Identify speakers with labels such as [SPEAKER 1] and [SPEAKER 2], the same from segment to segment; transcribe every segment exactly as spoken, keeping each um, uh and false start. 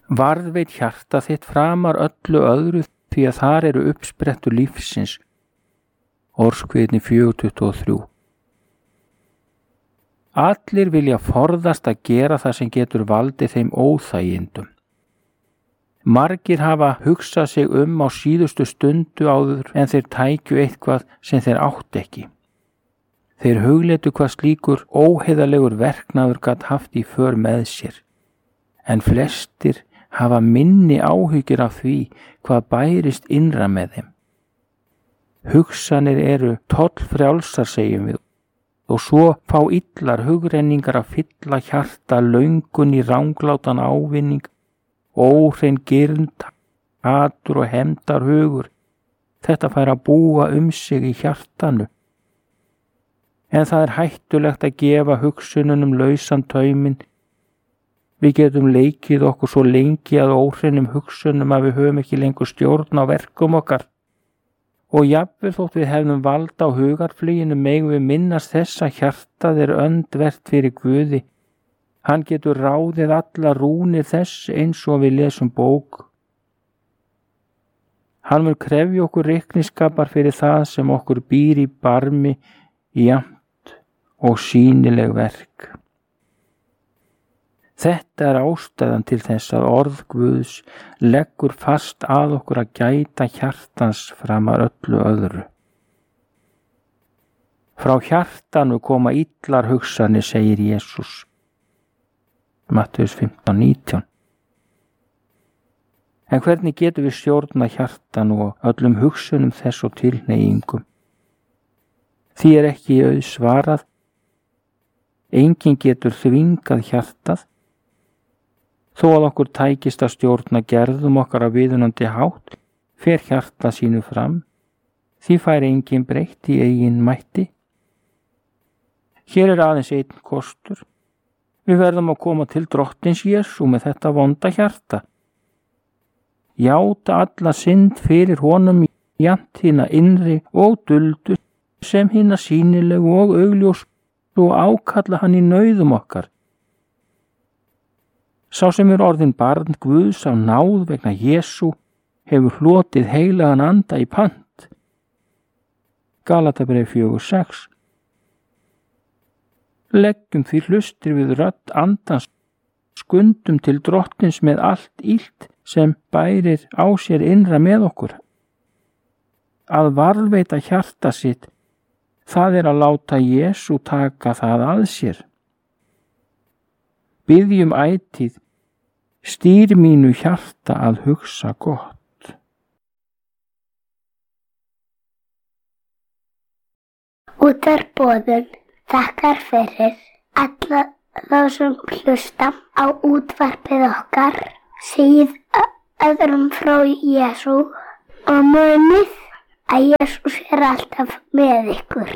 [SPEAKER 1] Varðveit hjarta þitt framar öllu öðru því að þar eru uppsprettur lífsins. Orðskviðni fjögur tuttugu og þrjú. Allir vilja forðast að gera það sem getur valdið þeim óþægindum. Margir hafa hugsað sig um á síðustu stundu áður en þeir tækju eitthvað sem þeir átt ekki. Þeir hugleitu hvað slíkur óheiðarlegur verknaður gat haft í för með sér. En flestir hafa minni áhyggjur af því hvað bærist innra með þeim. Hugsanir eru tollfrjálsar, segjum við, og svo fá illar hugrenningar að fylla hjarta löngun í ranglátan ávinning, óhrein girnd, hatur og hefndar hugur. Þetta fær að búa um sig í hjartanu. En það er hættulegt að gefa hugsununum lausan tauminn. Við getum leikið okkur svo lengi að óhreinum hugsunum að við höfum ekki lengur stjórn á verkum okkar. Og jafnvel þótt við hefðum vald á hugarfluginu megum við minnast þess að hjartað er öndvert fyrir Guði. Hann getur ráðið alla rúnir þess eins og við lesum bók. Hann mun krefja okkur reikningsskapar fyrir það sem okkur býr í barmi, jafnt og sýnileg verk. Þetta er ástæðan til þess að orð Guðs leggur fast að okkur að gæta hjartans framar öllu öðru. Frá hjartanu koma illar hugsanir, segir Jesús. Mattheus fimmtán nítján. En hvernig getum við stjórna hjartanu og öllum hugsunum þess og tilhneigingum? Því er ekki auðsvarað. Enginn getur þvingað hjartað. Þó að okkur tækist að stjórna gerðum okkar á viðunandi hátt, fer hjarta sínu fram, því fær enginn breytt í eigin mætti. Hér er aðeins einn kostur. Við verðum að koma til Drottins Jesú með þetta vonda hjarta. Játa alla synd fyrir honum, jafnt hina innri og duldu sem hina sýnilegu og augljós, og ákalla hann í nauðum okkar. Sá sem er orðin barn Guðs á náð vegna Jesú hefur hlotið heilagan anda í pant. Galatabréf fjögur sex. Leggjum því hlustir við rödd andans, skundum til Drottins með allt illt sem bærir á sér innra með okkur. Að varðveita hjarta sitt, það er að láta Jesú taka það að sér. Biðjum ætíð, stýr mínu hjarta að hugsa gott.
[SPEAKER 2] Útvarpsboðun þakkar fyrir alla þá sem hlusta á útvarpið okkar, segið öðrum frá Jesú og munið að Jesús er alltaf með ykkur.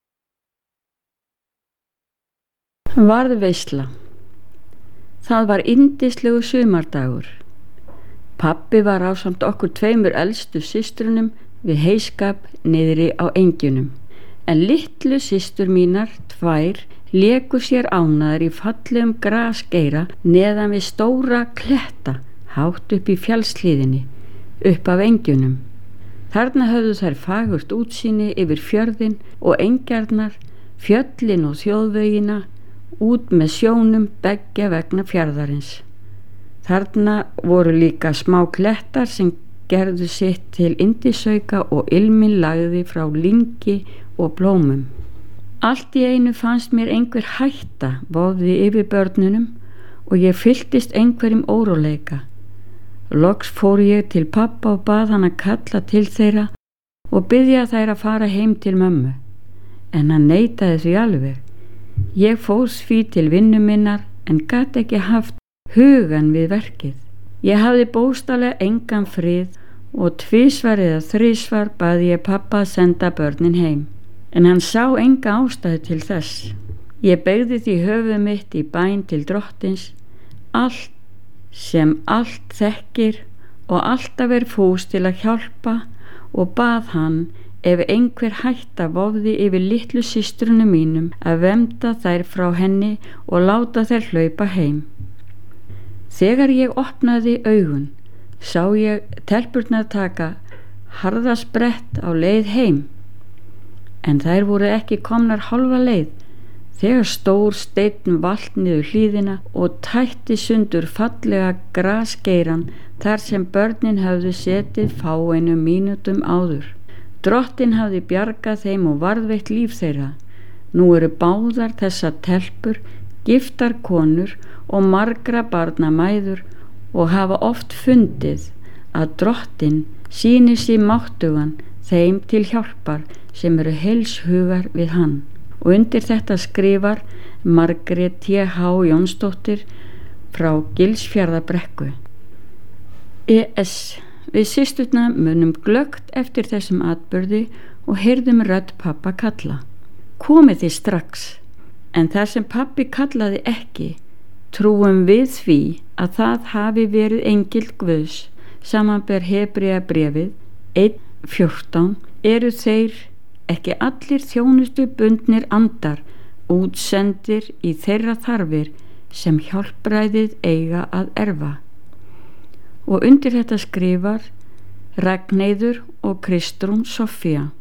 [SPEAKER 3] Varðveisla. Það var yndislegu sumardagur. Pabbi var ásamt okkur tveimur elstu systrunum við heyskap niðri á engjunum, en litlu systur mínar, tvær, léku sér ánaðar í fallegum grasgeira neðan við stóra kletta, hátt upp í fjallshlíðinni, upp af engjunum. Þarna höfðu þær fagurt útsýni yfir fjörðin og engjarnar, fjöllin og þjóðvegina, út með sjónum beggja vegna fjarðarins. Þarna voru líka smá klettar sem gerðu sitt til yndisauka og ilminn lagði frá lyngi og blómum. Allt í einu fannst mér einhver hætta vofði yfir börnunum og ég fylltist einhverjum óróleika. Loks fór ég til pappa og bað hann að kalla til þeirra og biðja þær að fara heim til mömmu, en hann neitaði því alveg. Ég fór því til vinnu minnar en gat ekki haft hugan við verkið. Ég hafði bókstaflega engan frið og tvisvar eða þrisvar bað ég pappa að senda börnin heim, en hann sá enga ástæðu til þess. Ég beygði því höfuð mitt í bæn til Drottins, allt sem allt þekkir og alltaf er fús til að hjálpa, og bað hann ef einhver hætta vofði yfir litlu systrunum mínum að vernda þær frá henni og láta þær hlaupa heim. Þegar ég opnaði augun, sá ég telpurnar taka harða sprett á leið heim, en þær voru ekki komnar hálfa leið þegar stór steinn valt niður hlíðina og tætti sundur fallega grasgeiran þar sem börnin höfðu setið fáeinum mínútum áður. Drottinn hafði bjargað þeim og varðveitt líf þeirra. Nú eru báðar þessar telpur giftar konur og margra barna mæður og hafa oft fundið að Drottinn sýnir sér máttugan þeim til hjálpar sem eru heilshugar við hann. Og undir þetta skrifar Margrét T H Jónsdóttir frá Gilsfjarðarbrekku. E S Við systurna munum glöggt eftir þessum atburði og heyrðum rödd pappa kalla. Komið þið strax. En þar sem pappi kallaði ekki, trúum við því að það hafi verið engill Guðs, samanber Hebreabréfið eitt fjórtán, eru þeir ekki allir þjónustu bundnir andar, útsendir í þeirra þarfir sem hjálpræðið eiga að erfa. Og undir þetta skrifar Ragnheiður og Kristrún Soffía.